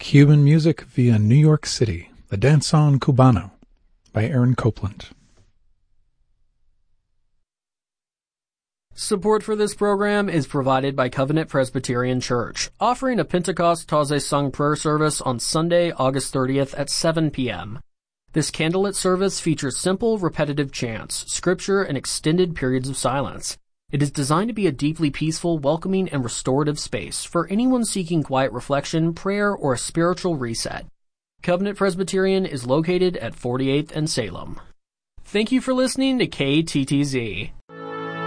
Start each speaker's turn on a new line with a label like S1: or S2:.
S1: Cuban Music via New York City, The Danzón Cubano by Aaron Copland.
S2: Support for this program is provided by Covenant Presbyterian Church, offering a Pentecost Taizé Sung prayer service on Sunday, August 30th at 7 p.m. This candlelit service features simple, repetitive chants, scripture, and extended periods of silence. It is designed to be a deeply peaceful, welcoming, and restorative space for anyone seeking quiet reflection, prayer, or a spiritual reset. Covenant Presbyterian is located at 48th and Salem. Thank you for listening to KTTZ.